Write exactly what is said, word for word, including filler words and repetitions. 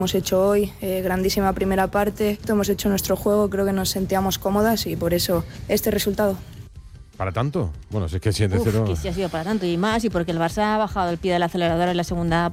Hemos hecho hoy eh, grandísima primera parte, hemos hecho nuestro juego, creo que nos sentíamos cómodas y por eso este resultado. ¿Para tanto? Bueno, si es que siete cero... Uf, que sí ha sido para tanto y más, y porque el Barça ha bajado el pie del acelerador en la segunda